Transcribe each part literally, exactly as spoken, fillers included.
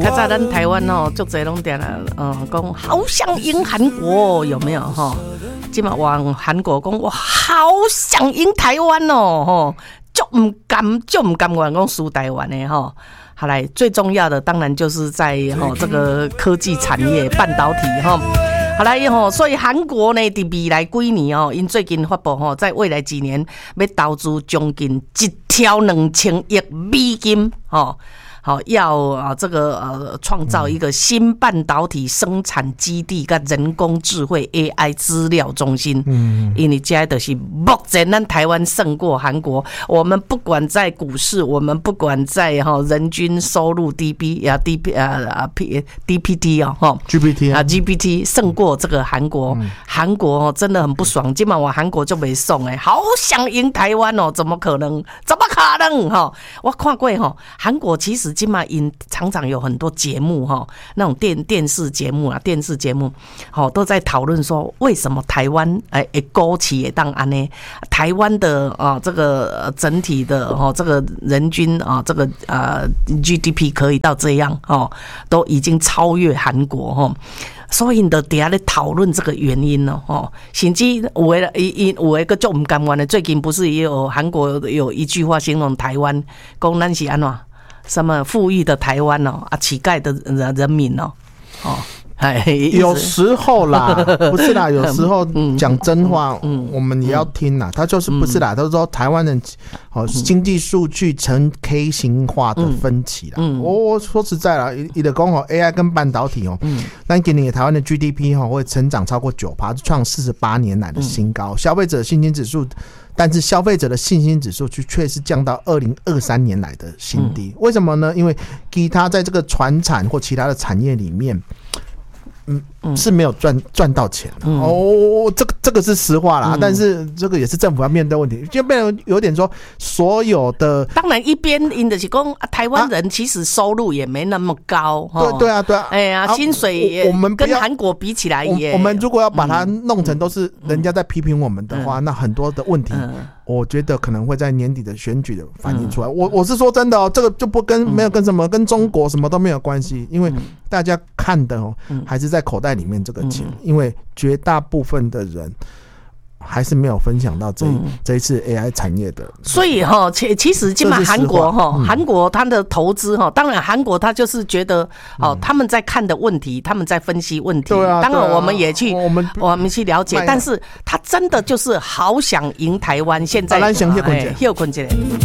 较早咱台湾哦，足侪拢定啦，嗯，讲好想赢韩国，有没有哈？今嘛往韩国讲，我好想赢台湾哦，吼，就唔甘，就唔甘愿讲输台湾的哈。好来，最重要的当然就是在哈这个科技产业、半导体哈。好来吼，所以韩国呢，伫未来几年哦，因最近发布吼，在未来几年要投资将近一条两千亿美金吼。好，要啊这个呃创造一个新半导体生产基地跟人工智慧 A I 资料中心。嗯，因为这就是目前咱台湾胜过韩国。我们不管在股市，我们不管在哈人均收入 D B 啊 D P 啊 P D P T 哦哈 G P T 啊 G P T 胜过这个韩国。韩国哦真的很不爽，今晚我韩国就没送哎，好想赢台湾哦，怎么可能？怎么可能哈？我看过哈，韩国其实。今嘛因常常有很多节目哈，那种电电视节目啊，电视节目，好都在讨论说，为什么台湾哎哎勾起也当安呢？台湾的啊这个整体的哈这个人均啊这个呃 G D P 可以到这样哦，都已经超越韩国哈。所以你就底下在讨论这个原因哦，哦，甚至有的有有的个就唔甘愿的，最近不是也有韩国有一句话形容台湾，讲咱是安怎？什么富裕的台湾哦，啊，乞丐的人民哦，哦， 有时候啦，不是啦，有时候讲真话，嗯，我们也要听啦。他就是不是啦，他说台湾人哦，经济数据呈 K 型化的分歧啦。嗯，我说实在啦，你的讲哦 ，A I 跟半导体哦，嗯，但今年台湾的 G D P 哈会成长超过九趴，创四十八年来的新高，消费者信心指数。但是消费者的信心指数却是降到二零二三年来的新低，为什么呢？因为其他在这个传产或其他的产业里面，嗯，是没有赚赚到钱的、嗯、哦，这个这个是实话啦、嗯，但是这个也是政府要面对问题，就变成有点说所有的， 当然一边因的是讲台湾人其实收入也没那么高， 啊、对对啊对啊， 哎呀，薪水也跟韩国比起来也， 我们如果要把它弄成都是人家在批评我们的话，嗯、那很多的问题。嗯我觉得可能会在年底的选举的反映出来。嗯、我我是说真的哦，这个就不跟、嗯、没有跟什么跟中国什么都没有关系，因为大家看的哦、嗯、还是在口袋里面这个钱，嗯、因为绝大部分的人还是没有分享到这一、嗯、这一次 A I 产业的。 所以哈，其其实今嘛韩国哈，韩国它的投资哈，当然韩国它就是觉得哦、嗯，他们在看的问题，他们在分析问题。 对啊， 当然我们也去， 我们我们去了解，但是他真的就是好想赢台湾。现在， 咱先休困一下， 休困一下。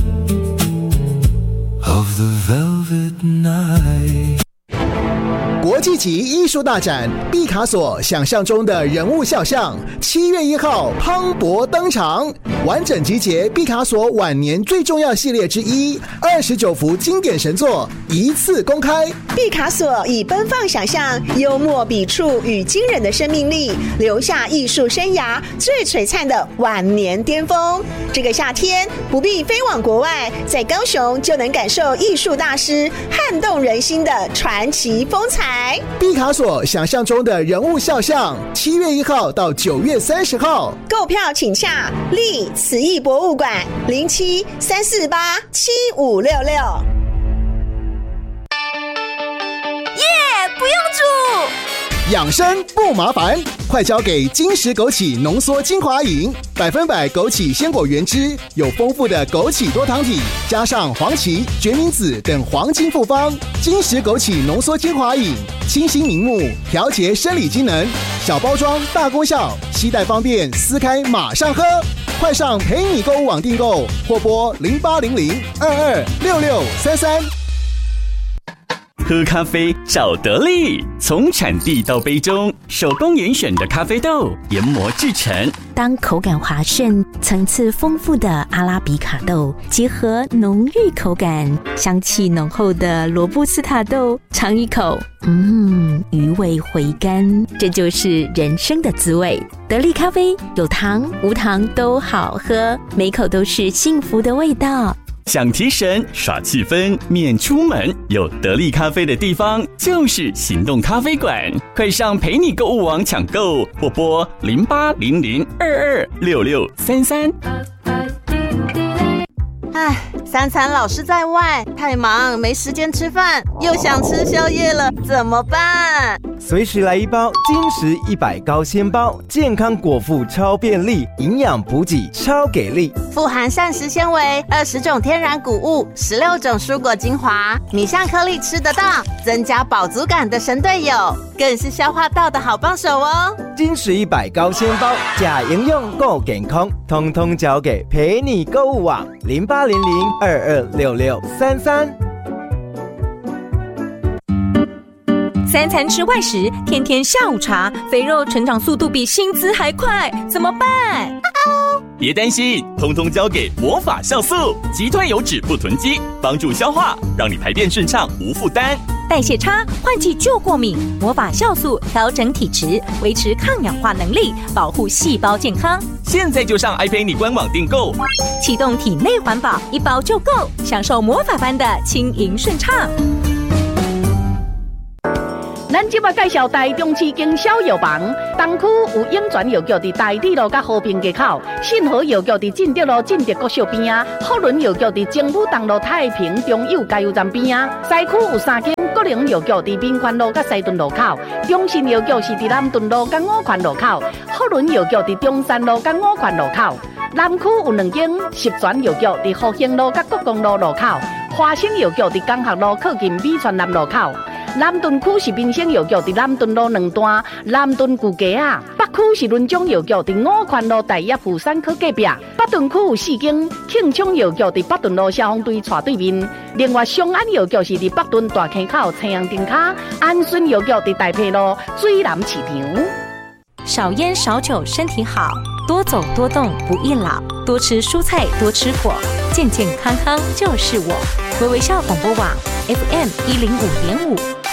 国际级艺术大展毕卡索想象中的人物肖像，七月一号磅礴登场，完整集结毕卡索晚年最重要系列之一，二十九幅经典神作一次公开。 毕卡索以奔放想象、幽默笔触与惊人的生命力，留下艺术生涯最璀璨的晚年巅峰。这个夏天不必飞往国外，在高雄就能感受艺术大师撼动人心的传奇风采。 毕卡索想象中的人物肖像，七月一号到九月三十号， 购票请洽立慈艺博物馆零七三四八七五六六。 耶，不用煮。 养生不麻烦，快交给金石枸杞浓缩精华饮，百分百枸杞鲜果原汁，有丰富的枸杞多糖体，加上黄芪、决明子等黄金复方。金石枸杞浓缩精华饮，清新明目，调节生理机能，小包装大功效，携带方便，撕开马上喝。快上陪你购物网订购，或拨零八零零二二六六三三。 喝咖啡找得力，从产地到杯中，手工严选的咖啡豆研磨制成。 当口感滑顺、层次丰富的阿拉比卡豆结合浓郁口感、香气浓厚的罗布斯塔豆，尝一口，嗯，余味回甘，这就是人生的滋味。得力咖啡有糖无糖都好喝，每口都是幸福的味道。 想提神耍气氛免出门，有得力咖啡的地方就是行动咖啡馆，快上陪你购物网抢购，或拨零八零零二二六六三三。 哎， 三餐老是在外，太忙没时间吃饭，又想吃宵夜了，怎么办？ 随时来一包金石一百高纤包，健康果腹超便利，营养补给超给力， 富含膳食纤维、二十种天然谷物、十六种蔬果精华，米香颗粒吃得到，增加饱足感的神队友，更是消化道的好帮手哦。 金石一百高纤包，假营养够健康，通通交给陪你购物网零八零零二二六六三三。 三餐吃外食，天天下午茶，肥肉成长速度比薪资还快，怎么办？ 别担心，通通交给魔法酵素，击退油脂不囤积，帮助消化，让你排便顺畅无负担。 代谢差，换季就过敏，魔法酵素调整体质，维持抗氧化能力，保护细胞健康。 现在就上 iPay 官网订购， 启动体内环保，一包就够，享受魔法般的轻盈顺畅。 咱即马介绍台中市经销药房，东区有永泉药局伫台铁路甲和平街口，信和药局伫进德路进德国小边啊，福伦药局伫政府东路太平中友加油站边啊，西区有三间国营药局伫民权路甲西屯路口，中信药局是伫南屯路甲五权路口，福伦药局伫中山路甲五权路口，南区有两间十全药局伫复兴路甲国公路路口，华兴药局伫江学路靠近美泉南路口。南屯区是民生药局伫南屯路两段南屯旧街啊，北区是伦中药局伫五权路大业富山科隔壁，北屯区有四间庆昌药局伫北屯路消防队斜对面，另外松安药局是伫北屯大坑口青阳灯卡，安顺药局伫大坪路水南市场。 少烟少酒身体好，多走多动不易老，多吃蔬菜多吃果，健健康康就是我。微微笑广播网 F M 一零五点五。